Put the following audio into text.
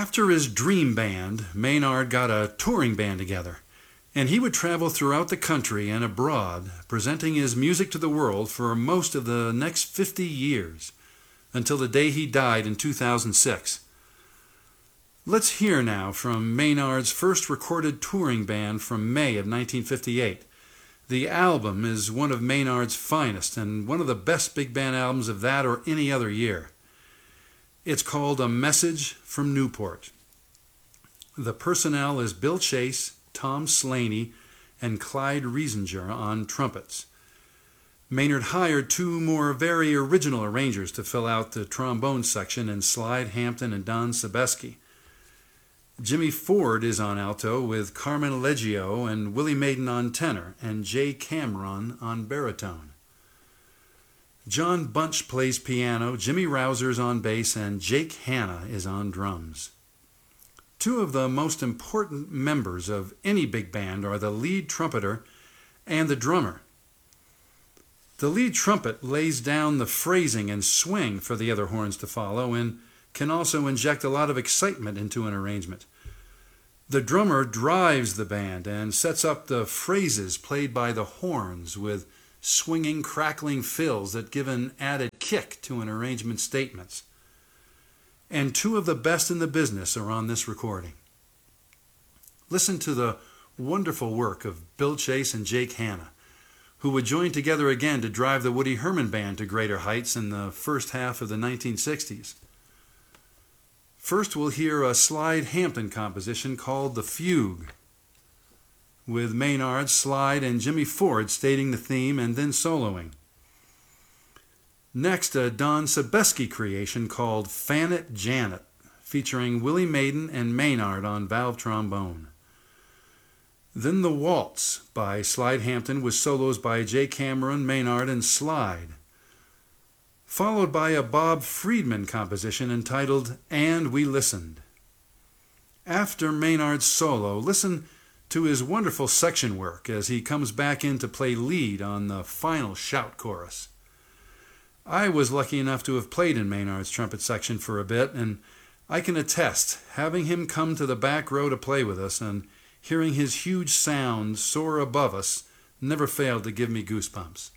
After his dream band, Maynard got a touring band together, and he would travel throughout the country and abroad, presenting his music to the world for most of the next 50 years, until the day he died in 2006. Let's hear now from Maynard's first recorded touring band from May of 1958. The album is one of Maynard's finest and one of the best big band albums of that or any other year. It's called A Message from Newport. The personnel is Bill Chase, Tom Slaney, and Clyde Riesinger on trumpets. Maynard hired two more very original arrangers to fill out the trombone section in Slide Hampton and Don Sebesky. Jimmy Ford is on alto with Carmen Leggio and Willie Maiden on tenor and Jay Cameron on baritone. John Bunch plays piano, Jimmy Rousers on bass, and Jake Hanna is on drums. Two of the most important members of any big band are the lead trumpeter and the drummer. The lead trumpet lays down the phrasing and swing for the other horns to follow and can also inject a lot of excitement into an arrangement. The drummer drives the band and sets up the phrases played by the horns with swinging, crackling fills that give an added kick to an arrangement's statements. And two of the best in the business are on this recording. Listen to the wonderful work of Bill Chase and Jake Hanna, who would join together again to drive the Woody Herman Band to greater heights in the first half of the 1960s. First, we'll hear a Slide Hampton composition called The Fugue, with Maynard, Slide, and Jimmy Ford stating the theme and then soloing. Next, a Don Sebesky creation called Fan It Janet, featuring Willie Maiden and Maynard on valve trombone. Then The Waltz by Slide Hampton with solos by Jay Cameron, Maynard, and Slide, followed by a Bob Friedman composition entitled And We Listened. After Maynard's solo, listen to his wonderful section work as he comes back in to play lead on the final shout chorus. I was lucky enough to have played in Maynard's trumpet section for a bit, and I can attest, having him come to the back row to play with us and hearing his huge sound soar above us never failed to give me goosebumps.